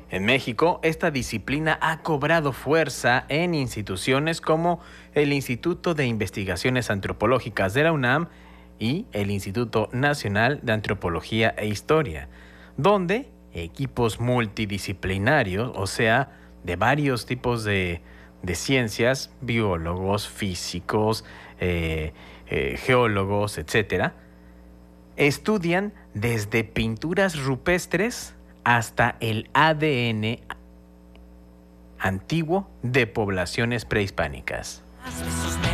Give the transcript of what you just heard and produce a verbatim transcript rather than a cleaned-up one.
En México, esta disciplina ha cobrado fuerza en instituciones como el Instituto de Investigaciones Antropológicas de la UNAM y el Instituto Nacional de Antropología e Historia, donde equipos multidisciplinarios, o sea, de varios tipos de, de ciencias, biólogos, físicos, eh, eh, geólogos, etcétera, estudian desde pinturas rupestres hasta el A D N antiguo de poblaciones prehispánicas.